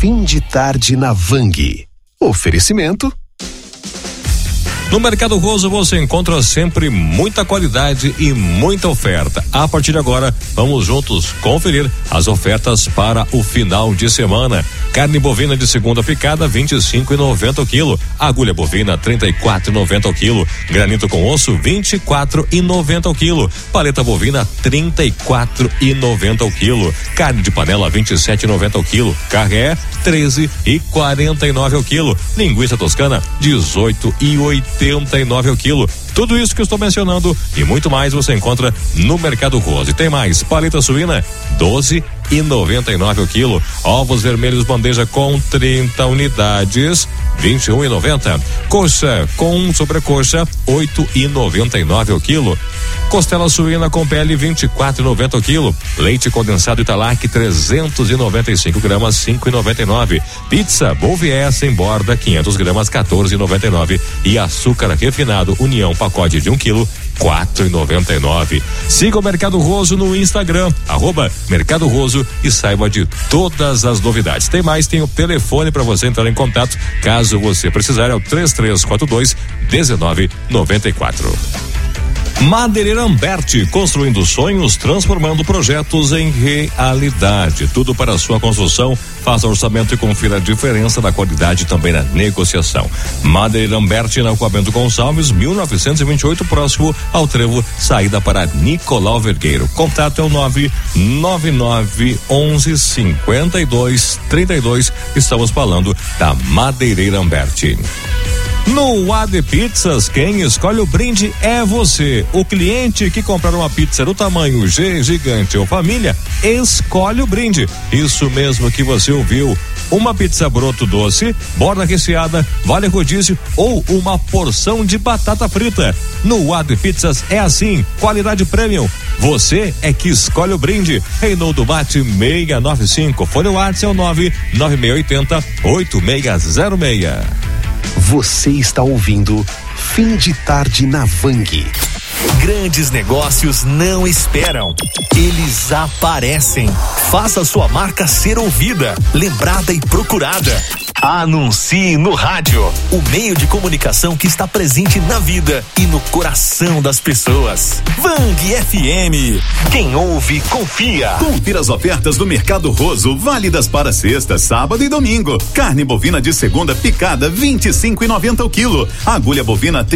Fim de tarde na Vang. Oferecimento. No Mercado Roso você encontra sempre muita qualidade e muita oferta. A partir de agora, vamos juntos conferir as ofertas para o final de semana. Carne bovina de segunda picada, 25,90 o quilo. Agulha bovina, 34,90 o quilo. Granito com osso, 24,90 o quilo. Paleta bovina, 34,90 o quilo. Carne de panela, 27,90 o quilo. Carré, 13,49 o quilo. Linguiça toscana, 18,89 o quilo. Tudo isso que eu estou mencionando e muito mais você encontra no Mercado Roso. E tem mais, paleta suína, 12,99 o quilo. Ovos vermelhos bandeja com 30 unidades, 21,90. Coxa com sobrecoxa, 8,99 o quilo. Costela suína com pele, 24,90 o quilo. Leite condensado Italac, 395 gramas, 5,99. Pizza Bouvier sem borda, 500 gramas, 14,99. E açúcar refinado União pacote de 1 quilo, 4,99. Siga o Mercado Roso no Instagram, @Mercado Roso, e saiba de todas as novidades. Tem mais, tem o telefone para você entrar em contato, caso você precisar, é o 3342-1994. Madeireira Amberti, construindo sonhos, transformando projetos em realidade. Tudo para a sua construção. Faça orçamento e confira a diferença da qualidade também na negociação. Madeireira Amberti, na Rua Bento Gonçalves, 1928, próximo ao Trevo, saída para Nicolau Vergueiro. Contato é o 999115232. Estamos falando da Madeireira Amberti. No AD Pizzas, quem escolhe o brinde é você. O cliente que comprar uma pizza do tamanho G, gigante ou família, escolhe o brinde. Isso mesmo que você ouviu. Uma pizza broto doce, borda recheada, vale rodízio ou uma porção de batata frita. No AD Pizzas é assim, qualidade premium. Você é que escolhe o brinde. Reinaldo Bate 695. Fone WhatsApp é o 99680-8606. Você está ouvindo Fim de Tarde na Vang. Grandes negócios não esperam, eles aparecem. Faça sua marca ser ouvida, lembrada e procurada. Anuncie no rádio, o meio de comunicação que está presente na vida e no coração das pessoas. Vang FM, quem ouve, confia. Confira as ofertas do Mercado Roso, válidas para sexta, sábado e domingo. Carne bovina de segunda picada, 25,90 o quilo. Agulha bovina